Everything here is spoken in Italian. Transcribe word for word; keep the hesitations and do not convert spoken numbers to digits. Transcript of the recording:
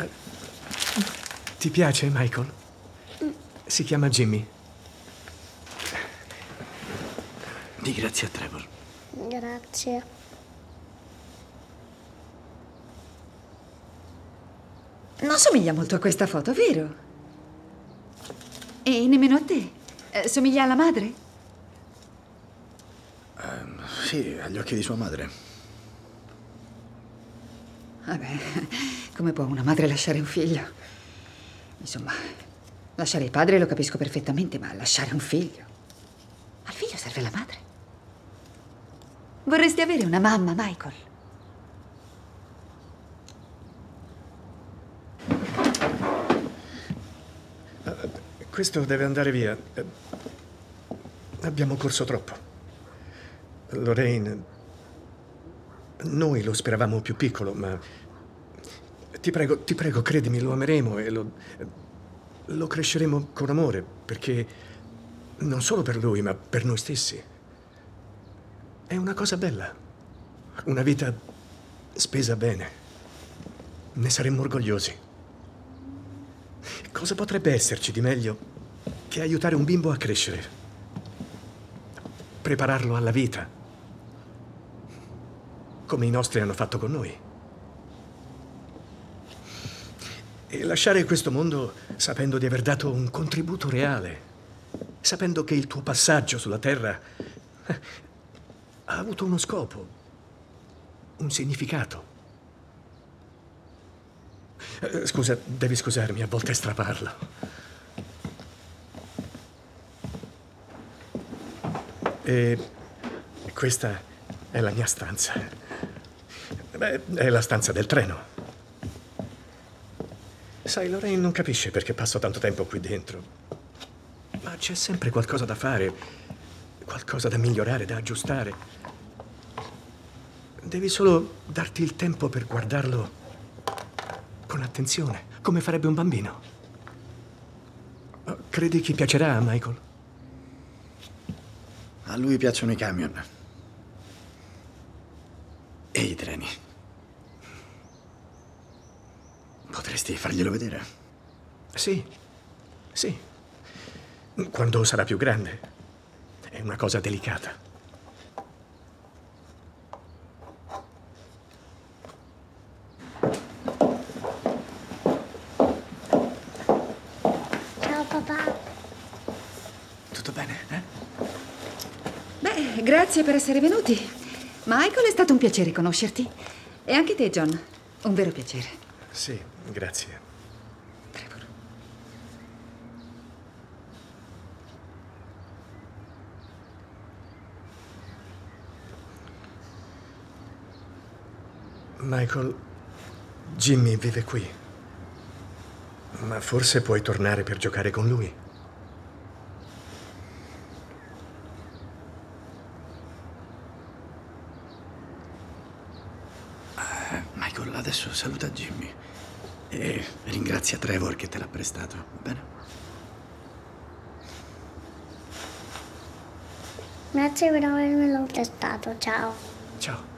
Ti piace, Michael? Si chiama Jimmy. Di grazie a Trevor. Grazie. Non somiglia molto a questa foto, vero? E nemmeno a te. Eh, somiglia alla madre? Uh, sì, agli occhi di sua madre. Vabbè, come può una madre lasciare un figlio? Insomma, lasciare il padre lo capisco perfettamente, ma lasciare un figlio? Al figlio serve la madre. Vorresti avere una mamma, Michael? Questo deve andare via. Abbiamo corso troppo. Lorraine, noi lo speravamo più piccolo, ma ti prego, ti prego, credimi, lo ameremo e lo, lo cresceremo con amore, perché non solo per lui, ma per noi stessi. È una cosa bella. Una vita spesa bene. Ne saremmo orgogliosi. Cosa potrebbe esserci di meglio che aiutare un bimbo a crescere? Prepararlo alla vita, come i nostri hanno fatto con noi. E lasciare questo mondo sapendo di aver dato un contributo reale, sapendo che il tuo passaggio sulla Terra ha avuto uno scopo, un significato. Scusa, devi scusarmi, a volte straparlo. E questa è la mia stanza. Beh, è la stanza del treno. Sai, Lorraine non capisce perché passo tanto tempo qui dentro. Ma c'è sempre qualcosa da fare, qualcosa da migliorare, da aggiustare. Devi solo darti il tempo per guardarlo con attenzione, come farebbe un bambino. Credi che piacerà a Michael? A lui piacciono i camion. E i treni. Potresti farglielo vedere? Sì, sì. Quando sarà più grande. È una cosa delicata. Ciao papà. Tutto bene, eh? Beh, grazie per essere venuti. Michael, è stato un piacere conoscerti. E anche te, John. Un vero piacere. Sì, grazie. Trevor. Michael, Jimmy vive qui. Ma forse puoi tornare per giocare con lui. Michael, adesso saluta Jimmy e ringrazia Trevor che te l'ha prestato, va bene? Grazie per avermelo prestato, ciao. Ciao.